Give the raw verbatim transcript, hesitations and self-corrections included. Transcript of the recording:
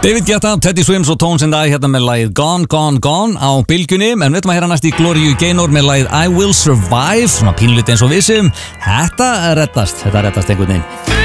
David Guetta, Teddy Swims og Tones and I hérna með lagið Gone, Gone, Gone á bylgjunni. En við ætlum að heyra næst í Gloria Gaynor með lagið I Will Survive, svona pínlítið eins og vissum. Þetta reddast, þetta reddast einhvern veginn.